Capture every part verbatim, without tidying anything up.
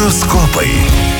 Horoskopai.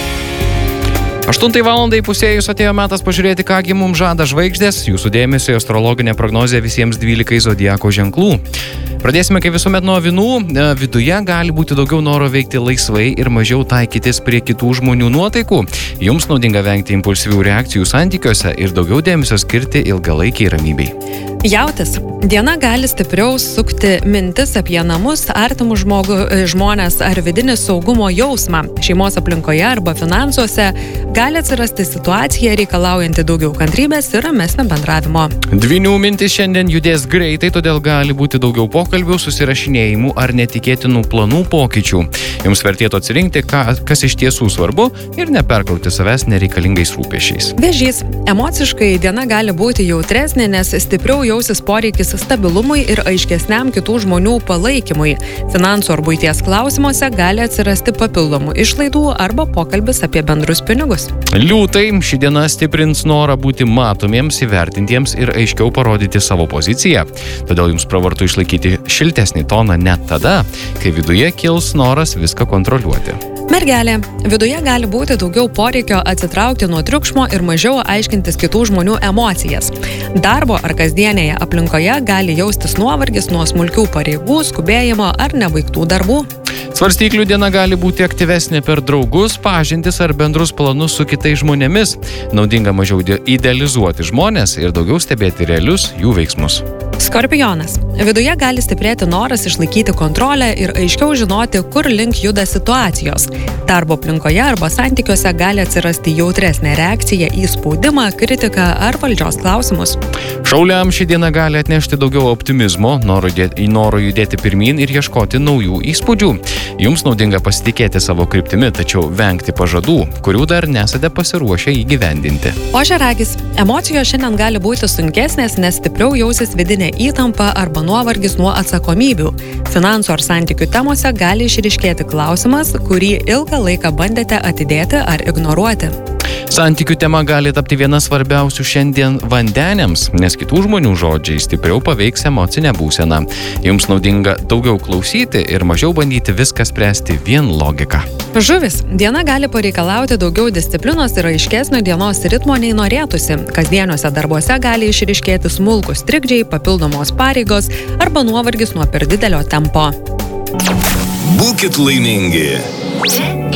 aštuntai valandai pusėjus atėjo metas pažiūrėti, kągi mums žada žvaigždės. Jūsų dėmesio astrologinė prognozė visiems dvylikai zodiako ženklų. Pradėsime kaip visuomet nuo avinų. Viduje gali būti daugiau noro veikti laisvai ir mažiau taikytis prie kitų žmonių nuotaikų. Jums naudinga vengti impulsyvių reakcijų santykiuose ir daugiau dėmesio skirti ilgalaikiai ramybei. Jautis. Diena gali stipriau sukti mintis apie namus, artimus žmogų, žmonės ar vidinį saugumo jausmą. Šeimos aplinkoje arba finansuose gali atsirasti situacija reikalaujanti daugiau kantrybės ir ramesnio bendravimo. Dvynių mintis šiandien judės greitai, todėl gali būti daugiau pokalbių, susirašinėjimų ar netikėtinų planų pokyčių. Jums vertėtų atsirinkti, ką, kas iš tiesų svarbu ir neperkrauti savęs nereikalingais rūpesčiais. Vėžys. Emociškai diena gali būti jautresnė, nes stipriau jausis poreikis stabilumui ir aiškesniam kitų žmonių palaikymui. Finansų ar buities klausimuose gali atsirasti papildomų išlaidų arba pokalbis apie bendrus pinigus. Liūtai. Ši diena stiprins norą būti matomiems, įvertintiems ir aiškiau parodyti savo poziciją. Todėl jums pravartu išlaikyti šiltesnį toną net tada, kai viduje kils noras viską kontroliuoti. Mergelė. Viduje gali būti daugiau poreikio atsitraukti nuo triukšmo ir mažiau aiškintis kitų žmonių emocijas. Darbo ar kasdienėje aplinkoje gali jaustis nuovargis nuo smulkių pareigų, skubėjimo ar nebaigtų darbų. Svarstyklių diena gali būti aktyvesnė per draugus, pažintis ar bendrus planus su kitais žmonėmis. Naudinga mažiau idealizuoti žmonės ir daugiau stebėti realius jų veiksmus. Skorpionas. Viduje gali stiprėti noras išlaikyti kontrolę ir aiškiau žinoti, kur link juda situacijos. Darbo aplinkoje arba santykiuose gali atsirasti jautresnė reakcija į spaudimą, kritiką ar valdžios klausimus. Šauliam ši diena gali atnešti daugiau optimizmo, noro, dėti, noro judėti pirmyn ir ieškoti naujų įspūdžių. Jums naudinga pasitikėti savo kryptimi, tačiau vengti pažadų, kurių dar nesate pasiruošę įgyvendinti. Ožiaragis. Emocijos šiandien gali būti sunkesnės, nes stipriau jausis vidinė įtampa arba nuovargis nuo atsakomybių. Finansų ar santykių temose gali išryškėti klausimas, kurį ilgą laiką bandėte atidėti ar ignoruoti. Santykių tema gali tapti viena svarbiausių šiandien vandeniams, nes kitų žmonių žodžiai stipriau paveiks emocinę būseną. Jums naudinga daugiau klausyti ir mažiau bandyti viską spręsti vien logika. Žuvis. Diena gali pareikalauti daugiau disciplinos ir aiškesnio dienos ritmo nei norėtųsi. Kasdieniuose darbuose gali išryškėti smulkūs trikdžiai, papildomos pareigos arba nuovargis nuo per didelio tempo. Būkit laimingi. Čia